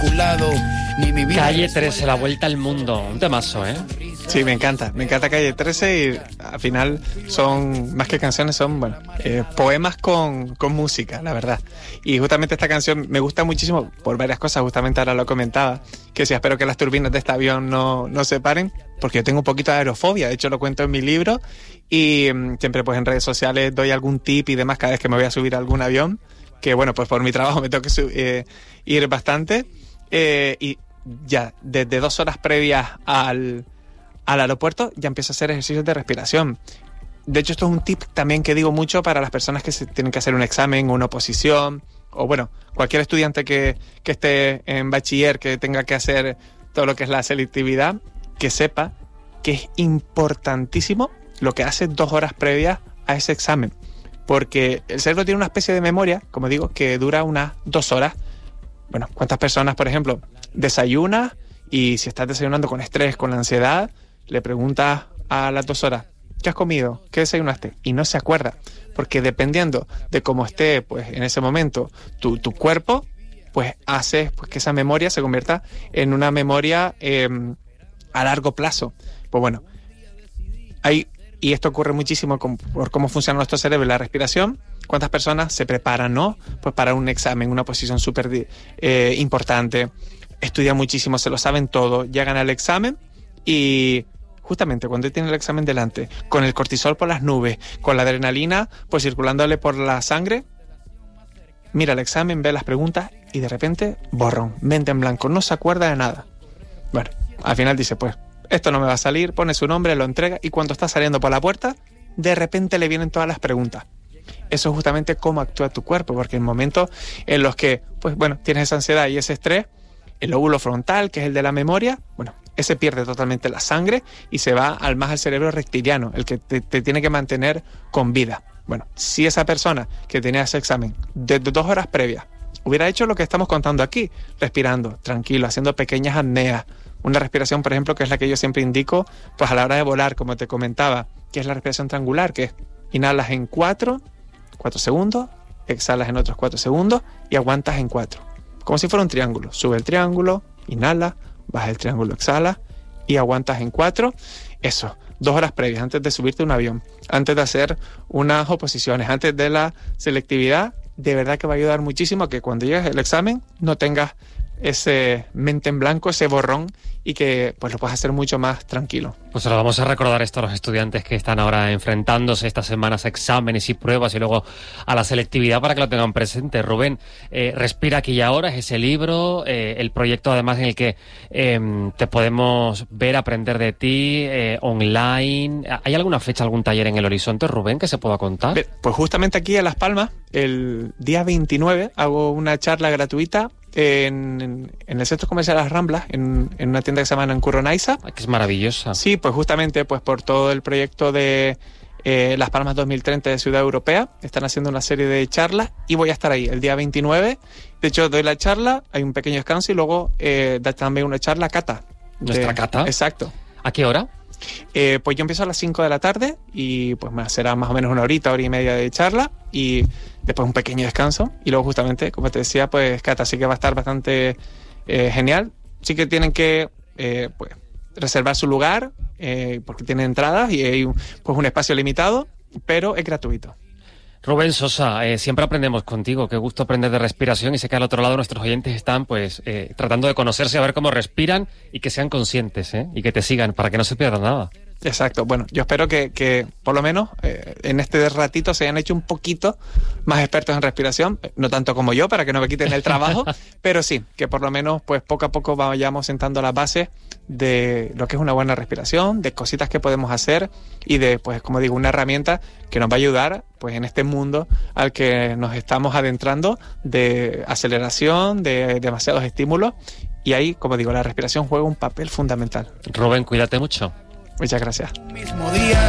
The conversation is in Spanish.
calculado, ni mi vida. Calle 13, la vuelta al mundo. Un temazo, ¿eh? Sí, me encanta Calle 13 y al final son, más que canciones, son, bueno, poemas con música, la verdad. Y justamente esta canción me gusta muchísimo por varias cosas, justamente ahora lo comentaba, que sí, espero que las turbinas de este avión no se paren, porque yo tengo un poquito de aerofobia, de hecho lo cuento en mi libro y siempre pues en redes sociales doy algún tip y demás cada vez que me voy a subir a algún avión, que bueno, pues por mi trabajo me tengo que ir bastante y ya desde 2 horas previas al aeropuerto ya empiezo a hacer ejercicios de respiración. De hecho, esto es un tip también que digo mucho para las personas que se tienen que hacer un examen, una oposición, o bueno, cualquier estudiante que esté en bachiller, que tenga que hacer todo lo que es la selectividad, que sepa que es importantísimo lo que hace 2 horas previas a ese examen. Porque el cerebro tiene una especie de memoria, como digo, que dura unas 2 horas. Bueno, ¿cuántas personas, por ejemplo, desayunas y si estás desayunando con estrés, con ansiedad, le preguntas a las 2 horas, ¿qué has comido? ¿Qué desayunaste? Y no se acuerda, porque dependiendo de cómo esté pues en ese momento tu cuerpo, pues hace pues, que esa memoria se convierta en una memoria a largo plazo. Pues bueno, y esto ocurre muchísimo por cómo funciona nuestro cerebro y la respiración. ¿Cuántas personas se preparan, no? Pues para un examen, una posición súper importante, estudian muchísimo, se lo saben todo, llegan al examen y justamente cuando tienen el examen delante, con el cortisol por las nubes, con la adrenalina pues circulándole por la sangre, mira el examen, ve las preguntas y de repente borrón, mente en blanco, no se acuerda de nada. Bueno, al final dice, pues esto no me va a salir, pone su nombre, lo entrega y cuando está saliendo por la puerta, de repente le vienen todas las preguntas. Eso es justamente cómo actúa tu cuerpo, porque en momentos en los que, pues bueno, tienes esa ansiedad y ese estrés, el lóbulo frontal, que es el de la memoria, bueno, ese pierde totalmente la sangre y se va al cerebro reptiliano, el que te tiene que mantener con vida. Bueno, si esa persona que tenía ese examen desde 2 horas previas hubiera hecho lo que estamos contando aquí, respirando, tranquilo, haciendo pequeñas apneas, una respiración, por ejemplo, que es la que yo siempre indico, pues a la hora de volar, como te comentaba, que es la respiración triangular, que es inhalas en 4 segundos, exhalas en otros 4 segundos y aguantas en 4. Como si fuera un triángulo. Sube el triángulo, inhala, baja el triángulo, exhala y aguantas en 4. Eso, 2 horas previas, antes de subirte a un avión, antes de hacer unas oposiciones, antes de la selectividad, de verdad que va a ayudar muchísimo a que cuando llegues al examen no tengas ese mente en blanco, ese borrón y que pues lo puedas hacer mucho más tranquilo. Pues ahora vamos a recordar esto a los estudiantes que están ahora enfrentándose estas semanas a exámenes y pruebas y luego a la selectividad para que lo tengan presente. Rubén, Respira aquí y ahora es ese libro, el proyecto además en el que te podemos ver, aprender de ti, online. ¿Hay alguna fecha, algún taller en el horizonte, Rubén, que se pueda contar? Bien, pues justamente aquí en Las Palmas, el día 29, hago una charla gratuita en el Centro Comercial Las Ramblas, en una tienda que se llama Nancurro-Naiza. Que es maravillosa. Sí, pues justamente pues por todo el proyecto de Las Palmas 2030 de Ciudad Europea, están haciendo una serie de charlas y voy a estar ahí el día 29. De hecho, doy la charla, hay un pequeño descanso y luego da también una charla cata. ¿Nuestra cata? Exacto. ¿A qué hora? Pues yo empiezo a las 5 de la tarde y pues será más o menos una hora y media de charla y después un pequeño descanso y luego justamente, como te decía, pues cata, así que va a estar bastante genial. Sí que tienen que pues reservar su lugar porque tienen entradas y hay pues un espacio limitado, pero es gratuito. Rubén Sosa, siempre aprendemos contigo, qué gusto aprender de respiración y sé que al otro lado nuestros oyentes están pues tratando de conocerse, a ver cómo respiran y que sean conscientes y que te sigan para que no se pierdan nada. Exacto, bueno, yo espero que por lo menos en este ratito se hayan hecho un poquito más expertos en respiración, no tanto como yo para que no me quiten el trabajo, pero sí, que por lo menos pues poco a poco vayamos sentando las bases de lo que es una buena respiración, de cositas que podemos hacer y de, pues como digo, una herramienta que nos va a ayudar pues en este mundo al que nos estamos adentrando de aceleración, de demasiados estímulos y ahí, como digo, la respiración juega un papel fundamental. Rubén, cuídate mucho. Muchas gracias. Mismo día